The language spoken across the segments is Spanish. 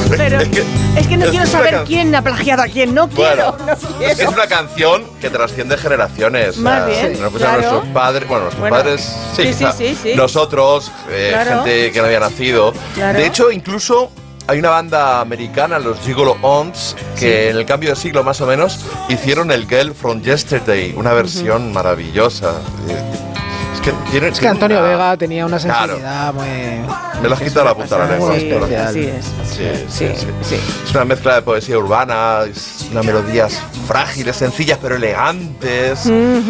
Pero es que no quiero saber quién ha plagiado a quién. No quiero, bueno, no quiero. Es que es una canción que trasciende generaciones. Más bien, nos escuchan nuestros padres. Bueno, nuestros padres, sí. Nosotros, gente que no había nacido. Claro. De hecho, incluso hay una banda americana, los Gigolo Ons, que en el cambio de siglo más o menos hicieron el Girl from Yesterday, una versión maravillosa. Es que Antonio Vega tenía una sensibilidad muy... Me lo has quitado la punta de la lengua. Así es. Sí. Es una mezcla de poesía urbana, es unas melodías frágiles, sencillas pero elegantes.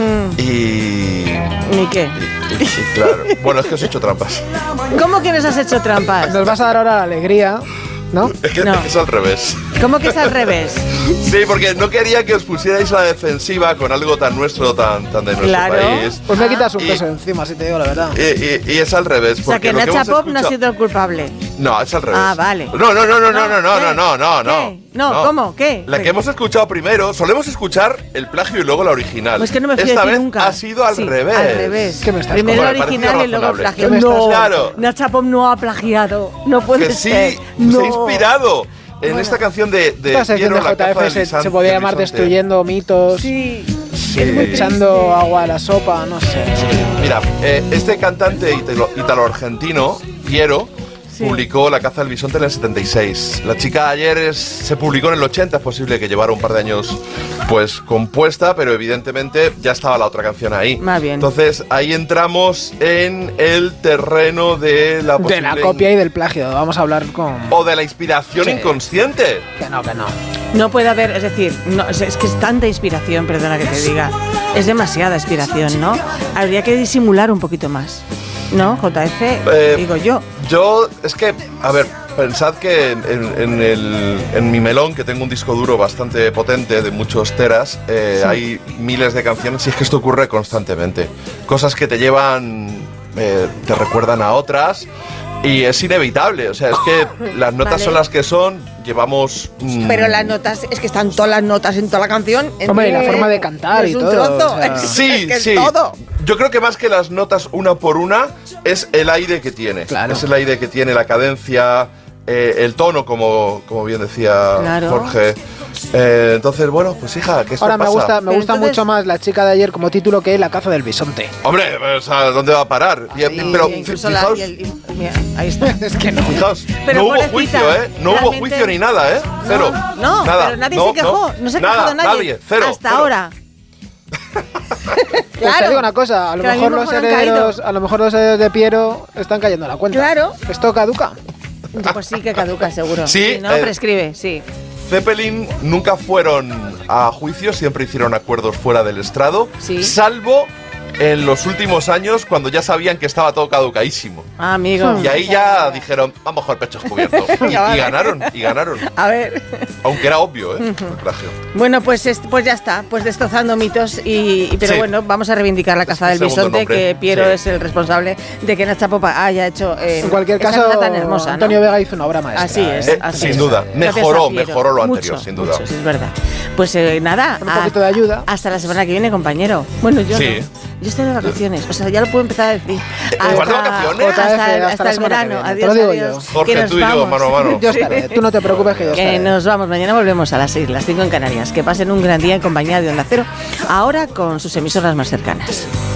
Y qué? Y claro. Bueno, es que os he hecho trampas. ¿Cómo que nos has hecho trampas? Nos vas a dar ahora la alegría, ¿no? Es que es al revés. ¿Cómo que es al revés? Sí, porque no quería que os pusierais a la defensiva con algo tan nuestro, tan de nuestro país. Pues me quitas un peso encima, si te digo la verdad. Y es al revés. O sea, que Nacha Pop no ha sido el culpable. No, es al revés. Ah, vale. No. ¿Qué? No, ¿cómo? ¿Qué? La que hemos escuchado primero, solemos escuchar el plagio y luego la original. Pues que no me fío Esta de ti vez nunca. ha sido al revés. Al revés. ¿Qué me estás Primero la contando? original y luego el plagio. No, claro. Nacha Pop no ha plagiado. No puede Que sí, ser. se ha inspirado en esta canción de Esta sección de Piero, la caza del JF se podía llamar Destruyendo mitos, echando agua a la sopa, no sé. Mira, este cantante italo-argentino, Piero, publicó La caza del bisonte en el 76. La chica de ayer se publicó en el 80, es posible que llevara un par de años pues compuesta, pero evidentemente ya estaba la otra canción ahí. Más bien. Entonces ahí entramos en el terreno de la de la copia y del plagio. Vamos a hablar con... O de la inspiración Que inconsciente. no. No puede haber, es decir, no, es que es tanta inspiración, perdona que te diga. Es demasiada inspiración, ¿no? Habría que disimular un poquito más. ¿No, JF? Digo yo. Yo, es que, a ver, pensad que en mi melón, que tengo un disco duro bastante potente, de muchos teras, hay miles de canciones y es que esto ocurre constantemente. Cosas que te llevan, te recuerdan a otras y es inevitable. O sea, es que las notas son las que son, llevamos... Pero las notas, es que están todas las notas en toda la canción. Hombre, y la forma de cantar y todo. Trozo. O sea... Sí, es sí. Todo. Yo creo que más que las notas una por una es el aire que tiene. Claro. Es el aire que tiene, la cadencia, el tono, como bien decía Jorge. Entonces, bueno, pues hija, que esto ahora pasa. me gusta mucho más La chica de ayer como título que La caza del bisonte. Hombre, o sea, ¿dónde va a parar? Pero fijaos, Mira, ahí está. Es que no. fijaos, Pero no hubo pobrecita, juicio, ¿eh? No hubo realmente- juicio ni nada, ¿eh? Cero. No, nada. pero nadie se quejó. No se ha quejado nadie. Cero. Hasta cero. ahora. Pues te digo una cosa, a lo que mejor ahora los mismo no han herederos de Piero están cayendo a la cuenta. Claro. Esto caduca. Pues sí que caduca, seguro. Sí, no prescribe, sí. Zeppelin nunca fueron a juicio, siempre hicieron acuerdos fuera del estrado, Sí. salvo en los últimos años cuando ya sabían que estaba todo caducaísimo. Ah, amigo. Y ahí ya dijeron, vamos con el pecho descubierto. Y ganaron. A ver. Aunque era obvio, el plagio. Bueno, pues ya está, pues destrozando mitos pero Sí. bueno, vamos a reivindicar la caza del segundo bisonte, nombre. que Piero Sí. es el responsable de que Nacha Popa haya hecho En cualquier esa caso, nota tan hermosa, ¿no? Antonio Vega hizo una obra maestra. Así es, así Sin es. duda. Gracias Mejoró a Piero. lo anterior, Mucho, sin duda. mucho, sí, es verdad. Pues nada, Con un poquito de ayuda. hasta la semana que viene, compañero. Bueno, yo Sí. no. Yo estoy de vacaciones, o sea, ya lo puedo empezar a decir. ¿Vas de vacaciones? hasta la el semana que verano. viene, te Adiós, lo digo adiós. yo. Jorge, Que nos tú y yo, vamos. mano a mano. Yo estaré, tú no te preocupes que yo estaré. Que nos vamos, mañana volvemos a las 6, las 5 en Canarias. Que pasen un gran día en compañía de Onda Cero, ahora con sus emisoras más cercanas.